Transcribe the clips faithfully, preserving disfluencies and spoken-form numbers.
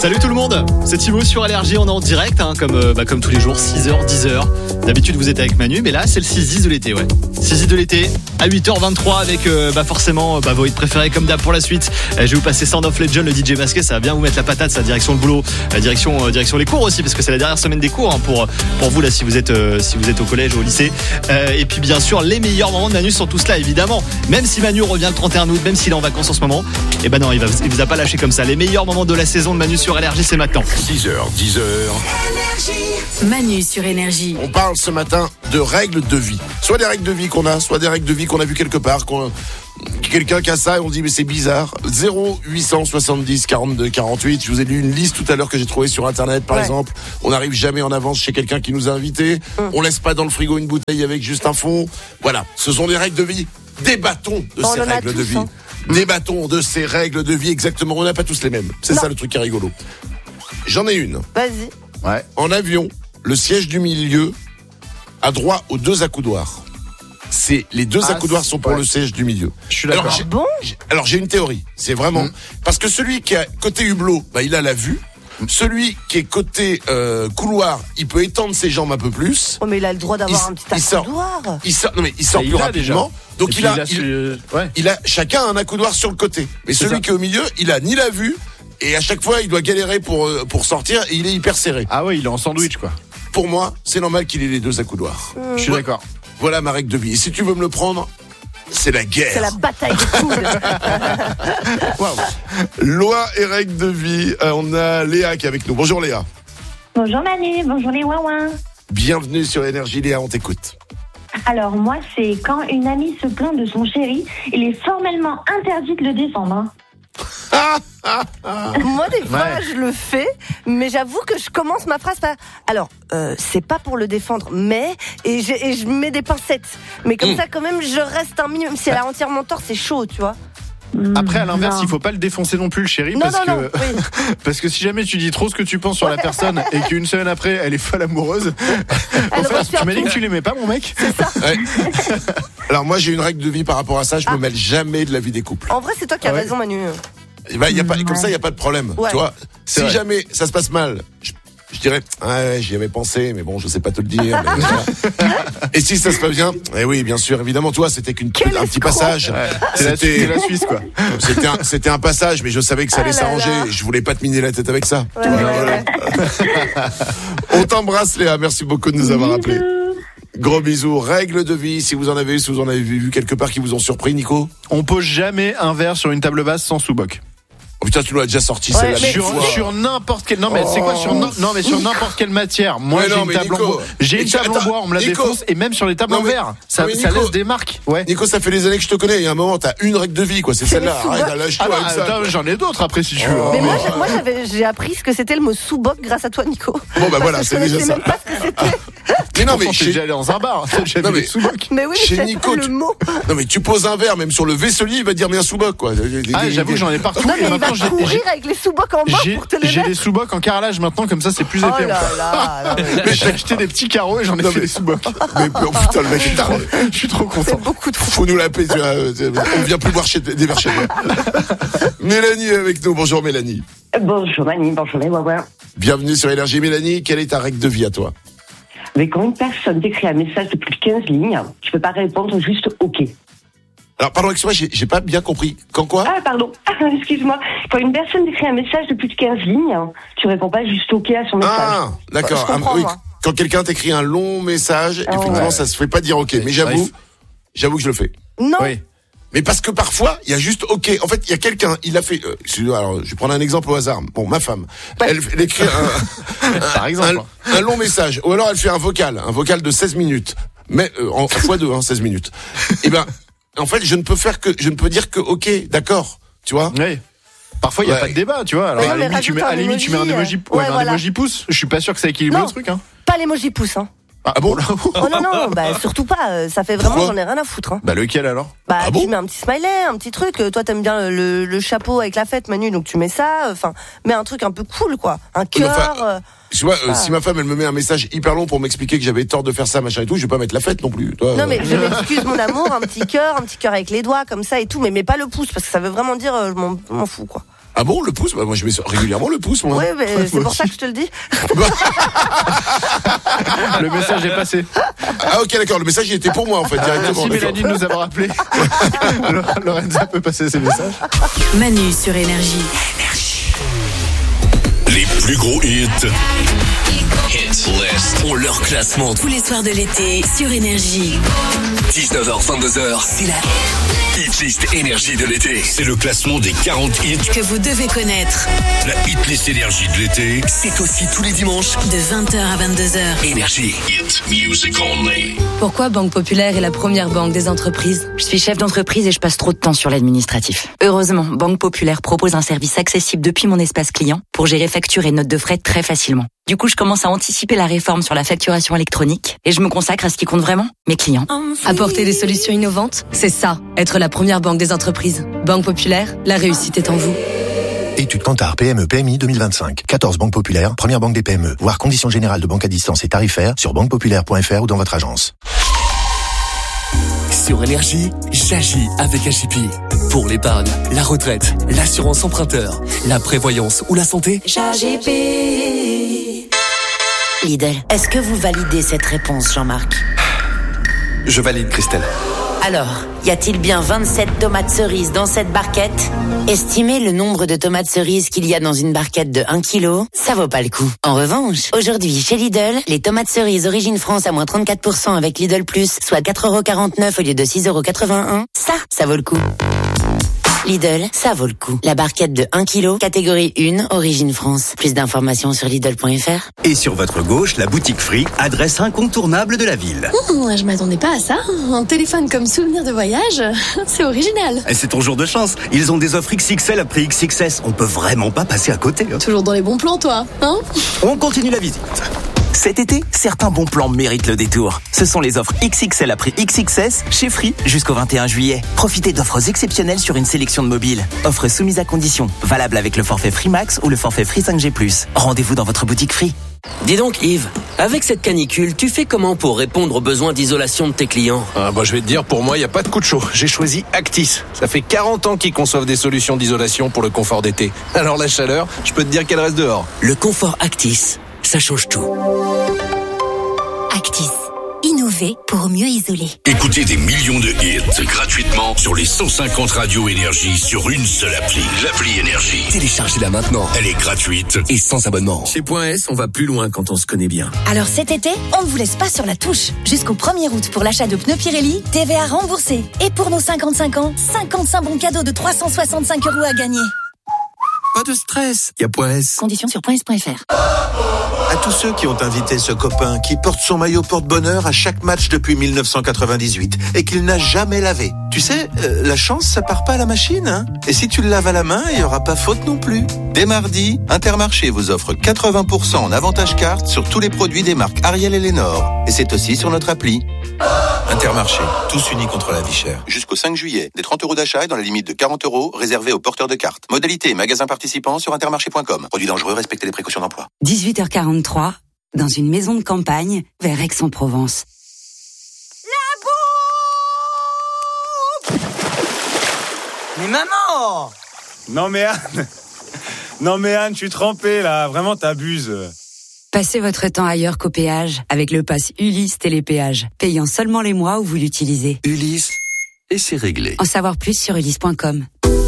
Salut tout le monde, c'est Thibaut sur Énergie, on est en direct hein, comme, euh, bah, comme tous les jours, six heures, dix heures. D'habitude vous êtes avec Manu, mais là c'est le six dix de l'été, ouais. six dix de l'été, à huit heures vingt-trois avec euh, bah, forcément bah, vos hits préférés comme d'hab pour la suite. Euh, je vais vous passer Sound of Legend, le D J masqué, ça va bien vous mettre la patate, ça direction le boulot, la direction, euh, direction les cours aussi, parce que c'est la dernière semaine des cours hein, pour, pour vous là si vous êtes, euh, si vous êtes au collège ou au lycée. Euh, et puis bien sûr, les meilleurs moments de Manu sont tous là évidemment. Même si Manu revient le trente et un août, même s'il est en vacances en ce moment, et ben non, il, va, il vous a pas lâché comme ça. Les meilleurs moments de la saison de Manu sur Énergie, c'est maintenant. six heures, dix heures. Manu sur Énergie. On parle ce matin de règles de vie. Soit des règles de vie qu'on a, soit des règles de vie qu'on a vues quelque part, qu'on... quelqu'un qui a ça et on dit mais c'est bizarre. Zéro huit cent soixante-dix quarante-deux quarante-huit. Je vous ai lu une liste tout à l'heure que j'ai trouvée sur internet par ouais. exemple. On n'arrive jamais en avance chez quelqu'un qui nous a invités. Hum. On laisse pas dans le frigo une bouteille avec juste un fond. Voilà, ce sont des règles de vie. Débattons de on ces règles tous, de vie. Hein. Débattons de ces règles de vie exactement. On n'a pas tous les mêmes. C'est non. ça le truc qui est rigolo. J'en ai une. Vas-y. Ouais. En avion, le siège du milieu a droit aux deux accoudoirs. C'est les deux ah, accoudoirs sont pour ouais. le siège du milieu. Je suis d'accord. Alors j'ai, bon j'ai, alors j'ai une théorie. C'est vraiment mmh. parce que celui qui est côté hublot, bah il a la vue. Celui qui est côté euh, couloir, il peut étendre ses jambes un peu plus. Oh mais il a le droit d'avoir il, un petit accoudoir. Il sort, il sort, non mais il sort et plus il rapidement. Donc il a, il, a, il, il, ouais. il a chacun un accoudoir sur le côté. Mais c'est celui ça. qui est au milieu, il a ni la vue et à chaque fois il doit galérer pour pour sortir et il est hyper serré. Ah ouais, il est en sandwich quoi. Pour moi, c'est normal qu'il ait les deux accoudoirs. Mmh. Je suis d'accord. Voilà ma règle de vie. Et si tu veux me le prendre, c'est la guerre. C'est la bataille des coudes. Wow. Loi et règles de vie. Euh, on a Léa qui est avec nous. Bonjour Léa. Bonjour Manu, bonjour les Wawa. Bienvenue sur Énergie Léa, on t'écoute. Alors moi, c'est quand une amie se plaint de son chéri, il est formellement interdit de le défendre. Hein. Ah, ah, ah. Moi des fois ouais. je le fais, mais j'avoue que je commence ma phrase par alors euh, c'est pas pour le défendre, mais et, et je mets des pincettes, mais comme mmh. ça quand même je reste un minimum. Si elle a entièrement tort, c'est chaud, tu vois. Après, à l'inverse, non. il faut pas le défoncer non plus, le chéri, non, parce non, que non, oui. parce que si jamais tu dis trop ce que tu penses sur la personne et qu'une semaine après, elle est folle amoureuse, en fait, tu m'as dit que tu l'aimais pas, mon mec. C'est ça. Ouais. Alors moi, j'ai une règle de vie par rapport à ça. Je ah. me mêle jamais de la vie des couples. En vrai, c'est toi qui as ah ouais. raison, Manu. Et bah, y a pas, comme ça, il y a pas de problème. Ouais. Tu vois, c'est si vrai. jamais ça se passe mal. Je... Je dirais, ah ouais, j'y avais pensé, mais bon, je sais pas te le dire. Mais et si ça se passe bien, eh oui, bien sûr, évidemment, toi, c'était qu'une Quel un petit passage. Ouais, c'était, c'était la Suisse, quoi. C'était un, c'était un passage, mais je savais que ça allait ah s'arranger. Là. Je voulais pas te miner la tête avec ça. Ouais, ouais, voilà. On t'embrasse, Léa. Merci beaucoup de nous avoir appelés. Gros bisous. Règles de vie, si vous en avez, si vous en avez vu quelque part qui vous ont surpris, Nico. On pose jamais un verre sur une table basse sans sous-boc. Oh putain, tu nous l'as déjà sorti ouais, celle-là. Sur, sur n'importe quelle, non mais oh. c'est quoi sur no... non mais sur n'importe quelle matière. Moi ouais, j'ai, non, une table Nico, en... j'ai une table en bois, on me la Nico, défonce et même sur les tables non, en verre, ça, ça Nico, laisse des marques. Ouais. Nico, ça fait des années que je te connais. Il y a un moment, t'as une règle de vie, quoi. C'est, c'est celle-là. Arrête, lâche-toi ah, avec bah, ça. J'en ai d'autres après si tu veux. Oh. Mais moi, moi j'avais, j'ai appris ce que c'était le mot sous-boc grâce à toi, Nico. Bon bah voilà, c'est déjà ça. Je sais même pas ce que c'était. Mais non, mais j'ai déjà allé dans un bar. J'avais des sous-bocs. Mais oui, chez Nico, le mot. Non mais tu poses un verre, même sur le vaisselier, il va dire mais un sous-boc, quoi. Ah, j'avoue que j'en ai partout. Non mais il va courir avec les sous-bocs en bas pour te les J'ai des sous-bocs en carrelage maintenant, comme ça c'est plus épais. Oh là là. Mais j'ai acheté des petits carreaux et j'en ai fait des sous-bocs. Mais oh putain, le mec est trop. Je suis trop content. C'est beaucoup de fou. Faut nous la paix. On vient plus boire des verres chez nous. Mélanie est avec nous. Bonjour Mélanie. Bonjour Mani, bonjour les Wawa. Bienvenue sur Énergie. Mélanie, quelle est ta règle de vie à toi? Mais quand une personne t'écrit un message de plus de quinze lignes, tu peux pas répondre juste OK. Alors, pardon, excuse-moi, j'ai, j'ai pas bien compris. Quand quoi? Ah, pardon. Excuse-moi. Quand une personne t'écrit un message de plus de quinze lignes, tu réponds pas juste OK à son message. Ah, d'accord. Ah, oui, quand quelqu'un t'écrit un long message, oh, effectivement, ouais. ça se fait pas dire OK. Mais j'avoue, j'avoue que je le fais. Non. Oui. Mais parce que parfois, il y a juste OK. En fait, il y a quelqu'un, il a fait... Euh, alors, je vais prendre un exemple au hasard. Bon, ma femme, ouais. elle, elle écrit un, un, Par exemple, un, un long message. Ou alors, elle fait un vocal, un vocal de seize minutes. Mais euh, en fois deux, hein, seize minutes. Eh ben, en fait, je ne peux faire que... Je ne peux dire que OK, d'accord. Tu vois? Oui. Parfois, il n'y a ouais. pas de débat, tu vois. Alors, non, à la limite, tu mets, à limite, tu mets un emoji, ouais, ouais, voilà. un emoji pouce. Je suis pas sûr que ça équilibre non, le truc, hein. Pas l'emoji pouce, hein. Ah bon? Oh non, non, bah surtout pas, ça fait vraiment, j'en ai rien à foutre. Hein. Bah lequel alors? Bah ah tu bon mets un petit smiley, un petit truc, toi t'aimes bien le, le chapeau avec la fête Manu, donc tu mets ça, enfin, mets un truc un peu cool quoi, un cœur... Enfin, euh, tu vois, euh, si ma femme elle me met un message hyper long pour m'expliquer que j'avais tort de faire ça, machin et tout, je vais pas mettre la fête non plus. Toi, non euh... mais je m'excuse mon amour, un petit cœur, un petit cœur avec les doigts comme ça et tout, mais mets pas le pouce parce que ça veut vraiment dire euh, je m'en, m'en fous quoi. Ah bon, le pouce? Bah, moi, je mets régulièrement le pouce, moi. Oui, mais c'est pour ça que je te le dis. Le message est passé. Ah, ok, d'accord. Le message, il était pour moi, en fait, directement. Merci Mélanie de nous avoir appelé. Lorenza peut passer ses messages. Manu sur Énergie. Les plus gros hits. Hit List. Ont leur classement. Tous les soirs de l'été sur Énergie. dix-neuf heures, vingt-deux heures. C'est la Hit List Énergie de l'été. C'est le classement des quarante hits Que vous devez connaître. La Hit List Énergie de l'été, c'est aussi tous les dimanches De vingt heures à vingt-deux heures. Énergie. Hit Music Only. Pourquoi Banque Populaire est la première banque des entreprises? Je suis chef d'entreprise et je passe trop de temps sur l'administratif. Heureusement, Banque Populaire propose un service accessible depuis mon espace client pour gérer factures et notes de frais très facilement. Du coup, je commence à anticiper la réforme sur la facturation électronique et je me consacre à ce qui compte vraiment, mes clients. Apporter des solutions innovantes, c'est ça, être la première banque des entreprises. Banque Populaire, la réussite est en vous. Étude Kantar P M E P M I deux mille vingt-cinq. quatorze banques populaires, première banque des P M E. Voir conditions générales de banque à distance et tarifaires sur banque populaire point f r ou dans votre agence. Sur Énergie, j'agis avec H I P. Pour l'épargne, la retraite, l'assurance emprunteur, la prévoyance ou la santé, J'agis. Lidl, est-ce que vous validez cette réponse, Jean-Marc? Je valide, Christelle. Alors, y a-t-il bien vingt-sept tomates cerises dans cette barquette? Estimez le nombre de tomates cerises qu'il y a dans une barquette de un kilo, ça vaut pas le coup. En revanche, aujourd'hui, chez Lidl, les tomates cerises Origine France à moins trente-quatre pour cent avec Lidl Plus, soit quatre euros quarante-neuf au lieu de six euros quatre-vingt-un, ça, ça vaut le coup. Lidl, ça vaut le coup. La barquette de un kilo, catégorie un, Origine France. Plus d'informations sur Lidl point f r. Et sur votre gauche, la boutique Free, adresse incontournable de la ville. Mmh, je m'attendais pas à ça. Un téléphone comme souvenir de voyage, c'est original. Et c'est ton jour de chance. Ils ont des offres X X L à prix X X S. On peut vraiment pas passer à côté. Hein. Toujours dans les bons plans, toi, hein? On continue la visite. Cet été, certains bons plans méritent le détour. Ce sont les offres X X L à prix X X S chez Free jusqu'au vingt et un juillet. Profitez d'offres exceptionnelles sur une sélection de mobiles. Offres soumises à conditions. Valable avec le forfait Free Max ou le forfait Free cinq G plus. Rendez-vous dans votre boutique Free. Dis donc Yves, avec cette canicule, tu fais comment pour répondre aux besoins d'isolation de tes clients? Ah bah je vais te dire, pour moi, il n'y a pas de coup de chaud. J'ai choisi Actis. Ça fait quarante ans qu'ils conçoivent des solutions d'isolation pour le confort d'été. Alors la chaleur, je peux te dire qu'elle reste dehors. Le confort Actis, ça change tout. Actis. Innover pour mieux isoler. Écoutez des millions de hits gratuitement sur les cent cinquante radios Énergie sur une seule appli. L'appli Énergie. Téléchargez-la maintenant. Elle est gratuite et sans abonnement. Chez Point S, on va plus loin quand on se connaît bien. Alors cet été, on ne vous laisse pas sur la touche. Jusqu'au premier août pour l'achat de pneus Pirelli, T V A remboursé. Et pour nos cinquante-cinq ans, cinquante-cinq bons cadeaux de trois cent soixante-cinq euros à gagner. Pas de stress, y a Point S. Conditions sur point s point f r. À tous ceux qui ont invité ce copain qui porte son maillot porte-bonheur à chaque match depuis mille neuf cent quatre-vingt-dix-huit et qu'il n'a jamais lavé. Tu sais, euh, la chance, ça part pas à la machine, hein. Et si tu le laves à la main, il y aura pas faute non plus. Dès mardi, Intermarché vous offre quatre-vingts pour cent en avantage carte sur tous les produits des marques Ariel et Lénore. Et c'est aussi sur notre appli. Intermarché, tous unis contre la vie chère. Jusqu'au cinq juillet, des trente euros d'achat et dans la limite de quarante euros réservés aux porteurs de cartes. Modalité et magasins participants sur intermarché point com. Produits dangereux, respectez les précautions d'emploi. dix-huit heures quarante-trois, dans une maison de campagne, vers Aix-en-Provence. La bouffe! Mais maman! Non mais Anne, non mais Anne, je suis trempé là, vraiment t'abuses. Passez votre temps ailleurs qu'au péage avec le pass Ulysse Télépéage, payant seulement les mois où vous l'utilisez. Ulysse, et c'est réglé. En savoir plus sur ulysse point com.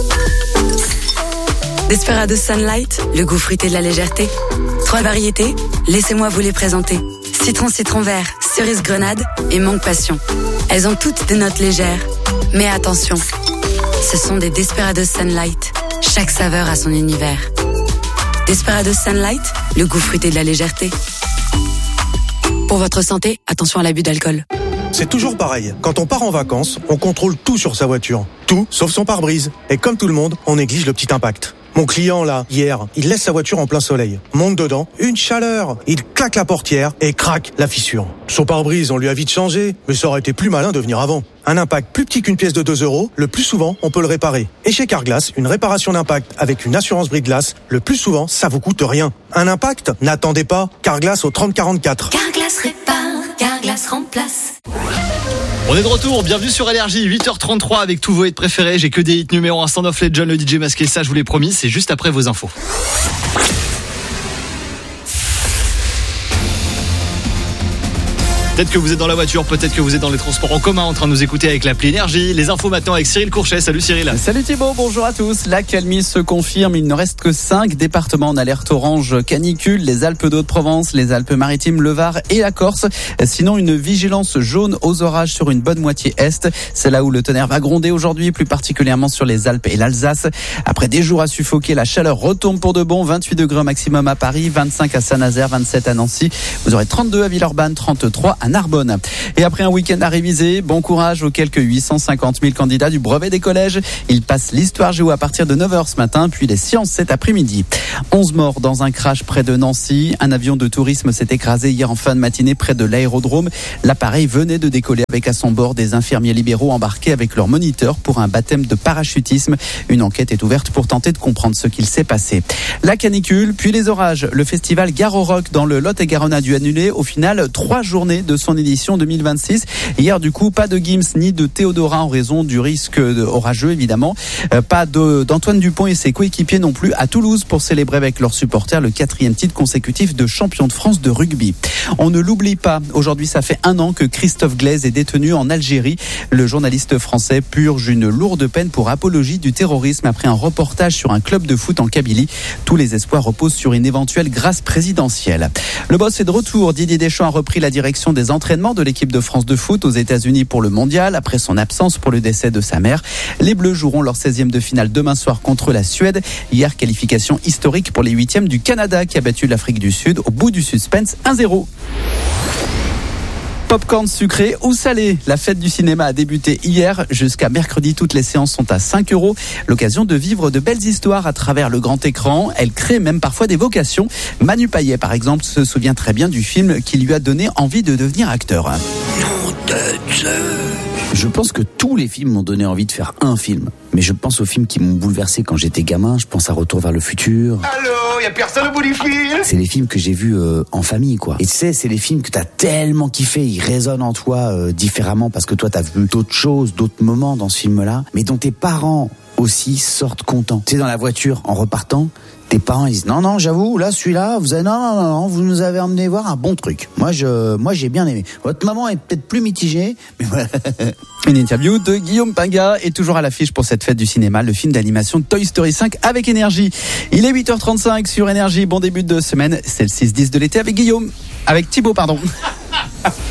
Desperados Sunlight, le goût fruité de la légèreté. Trois variétés, laissez-moi vous les présenter. Citron, citron vert, cerise grenade et mangue passion. Elles ont toutes des notes légères. Mais attention, ce sont des Desperados Sunlight. Chaque saveur a son univers. Desperados Sunlight, le goût fruité de la légèreté. Pour votre santé, attention à l'abus d'alcool. C'est toujours pareil. Quand on part en vacances, on contrôle tout sur sa voiture. Tout, sauf son pare-brise. Et comme tout le monde, on néglige le petit impact. Mon client, là, hier, il laisse sa voiture en plein soleil. Monte dedans, une chaleur. Il claque la portière et craque la fissure. Son pare-brise, on lui a vite changé, mais ça aurait été plus malin de venir avant. Un impact plus petit qu'une pièce de deux euros, le plus souvent, on peut le réparer. Et chez Carglass, une réparation d'impact avec une assurance brise-glace, le plus souvent, ça vous coûte rien. Un impact? N'attendez pas. Carglass au trente quarante-quatre. Carglass répare, Carglass remplace. On est de retour, bienvenue sur Énergie, huit heures trente-trois avec tous vos hits préférés. J'ai que des hits numéro un, Stand of Legend, le D J masqué, ça je vous l'ai promis, c'est juste après vos infos. Peut-être que vous êtes dans la voiture, peut-être que vous êtes dans les transports en commun en train de nous écouter avec l'appli Énergie. Les infos maintenant avec Cyril Courchet. Salut Cyril. Salut Thibaut, bonjour à tous. La calmie se confirme, il ne reste que cinq départements en alerte orange canicule, les Alpes d'Haute-Provence, les Alpes-Maritimes, le Var et la Corse. Sinon, une vigilance jaune aux orages sur une bonne moitié est. C'est là où le tonnerre va gronder aujourd'hui, plus particulièrement sur les Alpes et l'Alsace. Après des jours à suffoquer, la chaleur retombe pour de bon. vingt-huit degrés au maximum à Paris, vingt-cinq à Saint-Nazaire, vingt-sept à Nancy. Vous aurez trente-deux à Villeurbanne, trente-trois à Narbonne. Et après un week-end à réviser, bon courage aux quelques huit cent cinquante mille candidats du brevet des collèges. Ils passent l'histoire géo à partir de neuf heures ce matin, puis les sciences cet après-midi. onze morts dans un crash près de Nancy. Un avion de tourisme s'est écrasé hier en fin de matinée près de l'aérodrome. L'appareil venait de décoller avec à son bord des infirmiers libéraux embarqués avec leur moniteur pour un baptême de parachutisme. Une enquête est ouverte pour tenter de comprendre ce qu'il s'est passé. La canicule, puis les orages. Le festival Garo Rock dans le Lot-et-Garonne a dû annuler au final trois journées de son édition deux mille vingt-six. Hier, du coup, pas de Gims ni de Théodora en raison du risque orageux, évidemment. Euh, pas de, d'Antoine Dupont et ses coéquipiers non plus à Toulouse pour célébrer avec leurs supporters le quatrième titre consécutif de champion de France de rugby. On ne l'oublie pas. Aujourd'hui, ça fait un an que Christophe Glaise est détenu en Algérie. Le journaliste français purge une lourde peine pour apologie du terrorisme après un reportage sur un club de foot en Kabylie. Tous les espoirs reposent sur une éventuelle grâce présidentielle. Le boss est de retour. Didier Deschamps a repris la direction des entraînements de l'équipe de France de foot aux États-Unis pour le mondial après son absence pour le décès de sa mère. Les Bleus joueront leur seizième de finale demain soir contre la Suède. Hier, qualification historique pour les huitièmes du Canada qui a battu l'Afrique du Sud au bout du suspense un zéro. Popcorn sucré ou salé. La fête du cinéma a débuté hier. Jusqu'à mercredi, toutes les séances sont à cinq euros. L'occasion de vivre de belles histoires à travers le grand écran. Elle crée même parfois des vocations. Manu Payet, par exemple, se souvient très bien du film qui lui a donné envie de devenir acteur. Je pense que tous les films m'ont donné envie de faire un film. Mais je pense aux films qui m'ont bouleversé quand j'étais gamin. Je pense à Retour vers le futur. Allô, y'a personne au bout du fil? C'est les films que j'ai vus euh, en famille, quoi. Et tu sais, c'est les films que t'as tellement kiffé, ils résonnent en toi euh, différemment parce que toi t'as vu d'autres choses, d'autres moments dans ce film-là, mais dont tes parents aussi sortent contents. Tu sais, dans la voiture, en repartant, tes parents ils disent non non j'avoue là celui-là vous avez non non non non vous nous avez emmené voir un bon truc. Moi je moi j'ai bien aimé. Votre maman est peut-être plus mitigée mais voilà. Une interview de Guillaume Pinga est toujours à l'affiche pour cette fête du cinéma, le film d'animation Toy Story cinq avec Énergie. Il est huit heures trente-cinq sur Énergie. Bon début de semaine, c'est le six dix de l'été avec Guillaume avec Thibaut pardon.